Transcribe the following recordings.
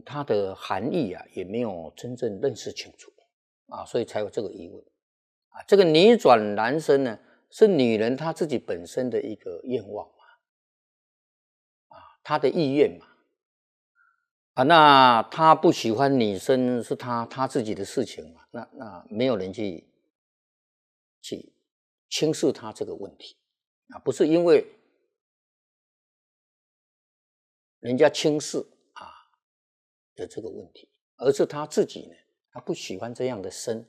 它的含义啊也没有真正认识清楚啊，所以才有这个疑问啊。这个女转男生呢，是女人她自己本身的一个愿望嘛，啊，她的意愿嘛，啊，那她不喜欢女生是她自己的事情嘛，那没有人去轻视她这个问题啊，不是因为人家轻视啊的这个问题，而是她自己呢，她不喜欢这样的生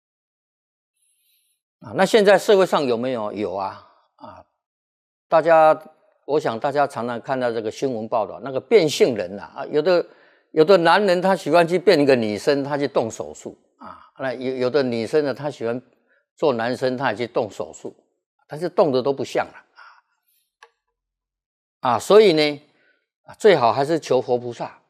啊。那现在社会上有没有？有啊，啊，我想大家常常看到这个新闻报道，那个变性人啊，有的男人他喜欢去变一个女生，他去动手术啊，那有的女生呢，她喜欢做男生，她也去动手术，但是动的都不像了啊，所以呢，最好还是求佛菩萨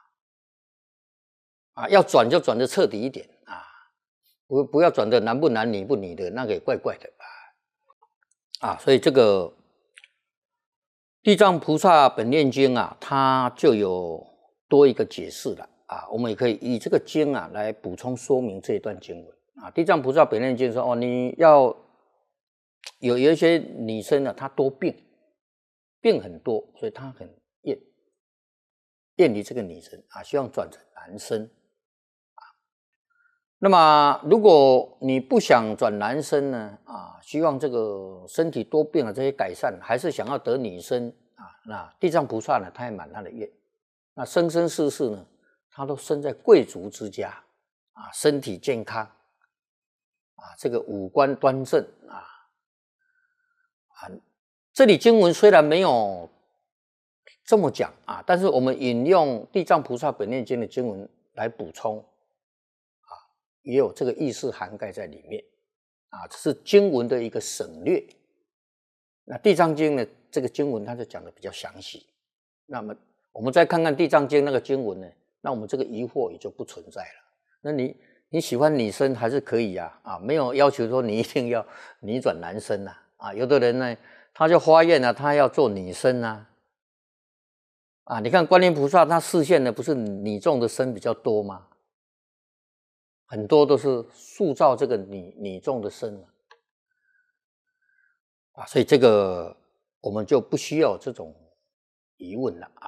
啊，要转就转的彻底一点啊，不要转的男不男女不女的，那个也怪怪的啊，所以这个地藏菩萨本愿经啊，它就有多一个解释了啊，我们也可以以这个经啊来补充说明这一段经文啊。地藏菩萨本愿经说哦，你要有一些女生呢，她多病很多，所以她很厌离这个女生啊，希望转成男生啊。那么如果你不想转男生呢啊，希望这个身体多病的这些改善，还是想要得女生啊，那地藏菩萨呢，他也满他的愿。那生生世世呢，他都生在贵族之家啊，身体健康啊，这个五官端正啊。这里经文虽然没有这么讲啊，但是我们引用地藏菩萨本愿经的经文来补充啊，也有这个意思涵盖在里面啊，这是经文的一个省略。那地藏经呢，这个经文它就讲的比较详细。那么我们再看看地藏经那个经文呢，那我们这个疑惑也就不存在了。那你喜欢女生还是可以啊，没有要求说你一定要女转男生啊，有的人呢，他就发愿他要做女生啊，你看观音菩萨他示现的不是女众的身比较多吗？很多都是塑造这个女众的身啊，所以这个我们就不需要这种疑问了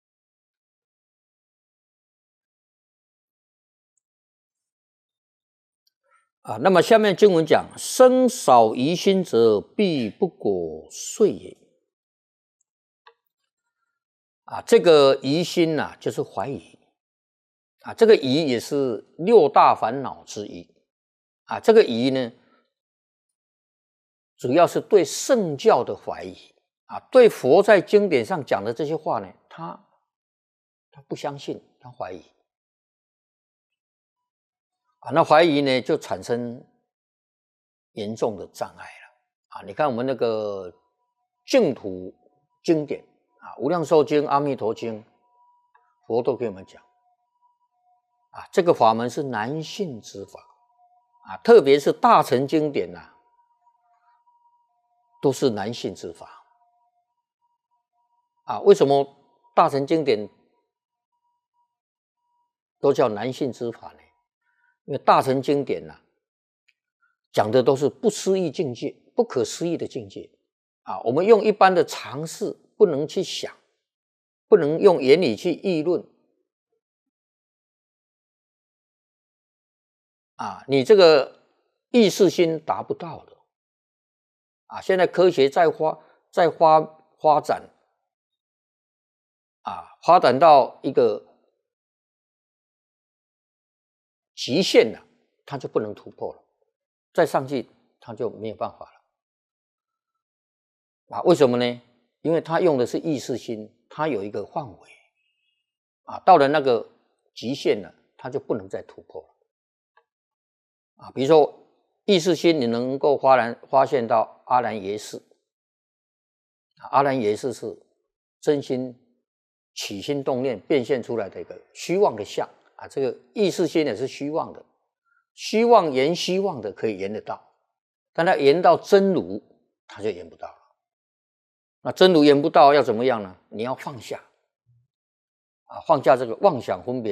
啊。那么下面经文讲，生少疑心者，必不果遂也。啊，这个疑心就是怀疑啊，这个疑也是六大烦恼之一啊。这个疑呢，主要是对圣教的怀疑啊，对佛在经典上讲的这些话呢，他不相信，他怀疑啊，那怀疑呢就产生严重的障碍了啊。你看我们那个净土经典啊，无量寿经、阿弥陀经，佛都给我们讲啊，这个法门是难信之法啊，特别是大乘经典都是难信之法啊。为什么大乘经典都叫难信之法呢？因为大乘经典讲的都是不思议境界、不可思议的境界啊。我们用一般的常识不能去想，不能用言语去议论啊，你这个意识心达不到的啊。现在科学在发展啊，发展到一个极限了，它就不能突破了，再上去它就没有办法了啊。为什么呢？因为它用的是意识心，它有一个范围啊，到了那个极限了，它就不能再突破了啊。比如说意识心，你能够发现到阿兰耶识，阿兰耶识是真心起心动念变现出来的一个虚妄的相啊，这个意识心也是虚妄的，虚妄言虚妄的可以言得到，但它言到真如，它就言不到了。那真如言不到要怎么样呢？你要放下啊，放下这个妄想分别